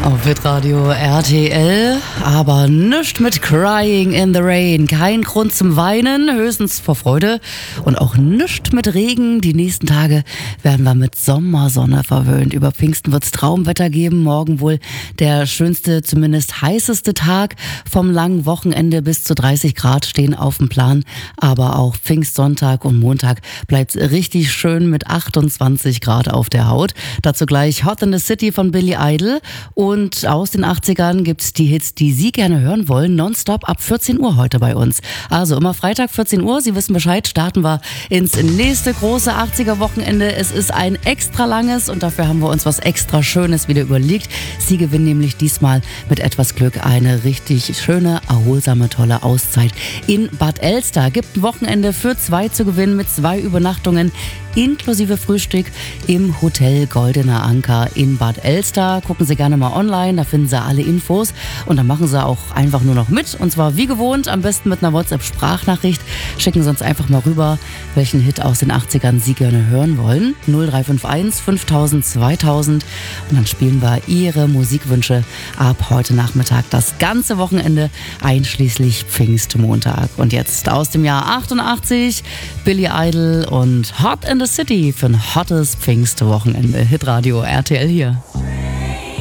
Auf Hitradio RTL, aber nischt mit Crying in the Rain. Kein Grund zum Weinen, höchstens vor Freude. Und auch nischt mit Regen. Die nächsten Tage werden wir mit Sommersonne verwöhnt. Über Pfingsten wird's Traumwetter geben. Morgen wohl der schönste, zumindest heißeste Tag. Vom langen Wochenende bis zu 30 Grad stehen auf dem Plan. Aber auch Pfingstsonntag und Montag bleibt's richtig schön mit 28 Grad auf der Haut. Dazu gleich Hot in the City von Billy Idol. Und aus den 80ern gibt's die Hits, die Sie gerne hören wollen, nonstop ab 14 Uhr heute bei uns. Also immer Freitag 14 Uhr, Sie wissen Bescheid, starten wir ins nächste große 80er-Wochenende. Es ist ein extra langes und dafür haben wir uns was extra Schönes wieder überlegt. Sie gewinnen nämlich diesmal mit etwas Glück eine richtig schöne, erholsame, tolle Auszeit in Bad Elster. Gibt ein Wochenende für 2 zu gewinnen mit 2 Übernachtungen inklusive Frühstück im Hotel Goldener Anker in Bad Elster. Gucken Sie gerne mal online, da finden Sie alle Infos und dann machen Sie auch einfach nur noch mit und zwar wie gewohnt, am besten mit einer WhatsApp-Sprachnachricht. Schicken Sie uns einfach mal rüber, welchen Hit aus den 80ern Sie gerne hören wollen. 0351 5000 2000 und dann spielen wir Ihre Musikwünsche ab heute Nachmittag das ganze Wochenende einschließlich Pfingstmontag. Und jetzt aus dem Jahr 88 Billy Idol und Hot in the City für ein hottes Pfingstwochenende. Hitradio RTL hier.